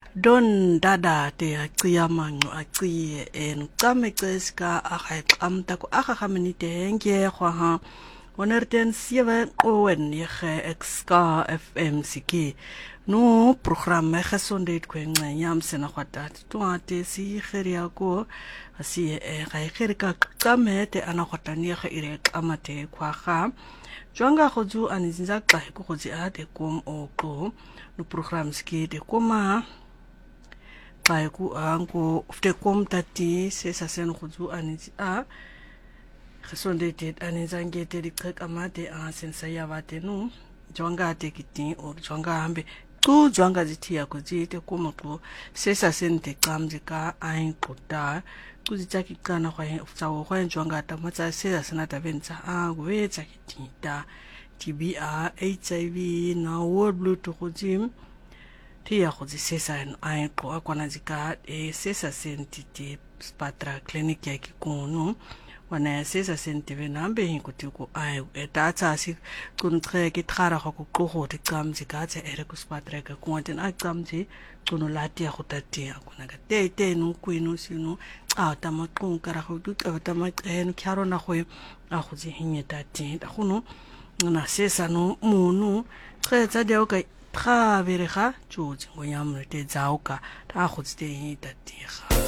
Don dada te acia mango acie en tsamexeska axamta ko axaminite henge ha onerten 7 owen yege exka fm siki no programme gesondheid kwencenya msena kwatat tuate si geria ko asi ga gerika tsamete ana kwatanie ge ire amate kwa ga jwanga gozu anizinza xa ko gozi ate kom oko no program ski de koma ku ango ufte kom tati sesa sen khuzu anizi a gesondheid anizangete dikrek amate a sensa yavate no jonga tekiti o jonga hambe ku jonga zithia kuzite komako sesa sen te kamzika ain kota kuzitaki kana kwa uftawo kwa jonga tamatsa sesa senata benza a gwetsa kitita TBA HIV na world blue to kuzim tia go sesa ai ko akwana zika sesa sentiti spatra clinic ya kikono wana sesa sentive nambe hikuti ko ai etatsa si kuntre ki trara go go di tsamzi ka tse ere ku spatra ka konten a tsamzi kuno lati ya go tatia kuna ka te no kwino sino a tamaqonka ra go tuka tamaqeno kyaro na go a go zi hinyeta ti da gono na sesa no munu tsetsa dia ka tra verega tjotse go nyamre te tsauka ta go tse hita tiga